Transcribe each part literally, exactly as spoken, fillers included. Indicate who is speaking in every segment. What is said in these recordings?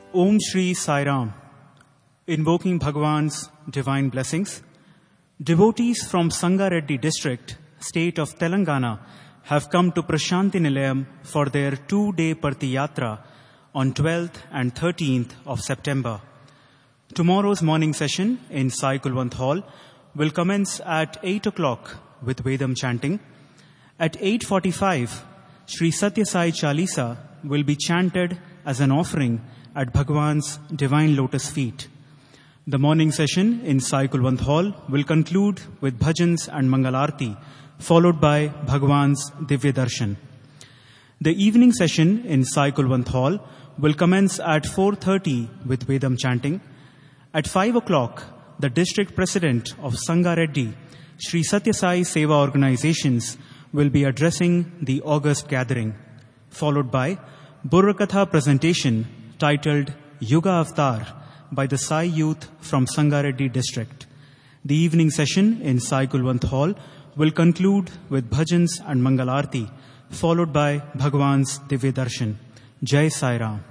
Speaker 1: Om Shri Sai Ram. Invoking Bhagwan's divine blessings, devotees from Sangareddy district, state of Telangana, have come to Prashanti Nilayam for their two-day Parthi Yatra on twelfth and thirteenth of September. Tomorrow's morning session in Sai Kulwant Hall will commence at eight o'clock with Vedam chanting. At eight forty-five, Sri Satya Sai Chalisa will be chanted as an offering at Bhagwan's divine lotus feet. The morning session in Sai Kulwant Hall will conclude with bhajans and Mangalarti, followed by Bhagwan's Divya Darshan. The evening session in Sai Kulwant Hall will commence at four thirty with Vedam chanting. At five o'clock, the district president of Sangareddy, Sri Satya Sai Seva Organizations, will be addressing the August gathering, followed by Burrakatha presentation titled Yuga Avatar by the Sai youth from Sangareddy district. The evening session in Sai Kulwant Hall will conclude with bhajans and Mangalarti, followed by Bhagwan's Divya Darshan. Jai Sai Ram.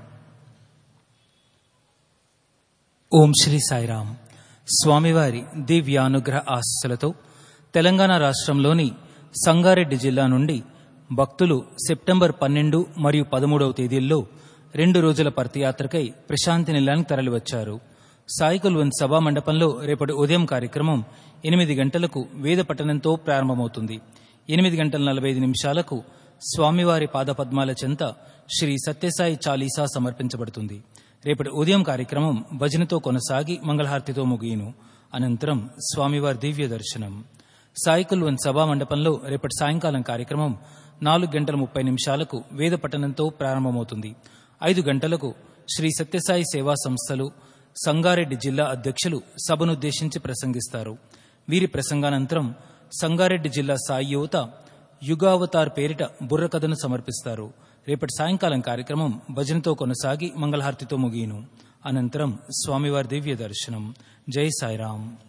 Speaker 2: ఓం శ్రీ సాయిరామ్. స్వామివారి దివ్యానుగ్రహ ఆశీస్సులతో తెలంగాణ రాష్ట్రంలోని సంగారెడ్డి జిల్లా నుండి భక్తులు September పన్నెండు మరియు పదమూడవ తేదీల్లో రెండు రోజుల పర్తియాత్రకై ప్రశాంతి నిలయానికి తరలివచ్చారు. సాయి కుల్వంత్ సభా మండపంలో రేపటి ఉదయం కార్యక్రమం ఎనిమిది గంటలకు వేద పఠనంతో ప్రారంభమవుతుంది. ఎనిమిది గంటల నలభై ఐదు నిమిషాలకు స్వామివారి పాదపద్మాల చెంత శ్రీ సత్యసాయి చాలీసా సమర్పించబడుతుంది. రేపటి ఉదయం కార్యక్రమం భజనతో కొనసాగి మంగళహారతితో ముగియును. అనంతరం స్వామివారి దివ్య దర్శనం. సాయి కుల్వంత్ సభా మండపంలో రేపటి సాయంకాలం కార్యక్రమం నాలుగు గంటల ముప్పై నిమిషాలకు వేద పఠనంతో ప్రారంభమవుతుంది. ఐదు గంటలకు శ్రీ సత్యసాయి సేవా సంస్థలు సంగారెడ్డి జిల్లా అధ్యక్షులు సభనుద్దేశించి ప్రసంగిస్తారు. వీరి ప్రసంగానంతరం సంగారెడ్డి జిల్లా సాయి యువత యుగావతార్ పేరిట బుర్రకథను సమర్పిస్తారు. రేపటి సాయంకాలం కార్యక్రమం భజనతో కొనసాగి మంగళహారతితో ముగియును. అనంతరం స్వామివారి దివ్య దర్శనం. జై సాయిరాం.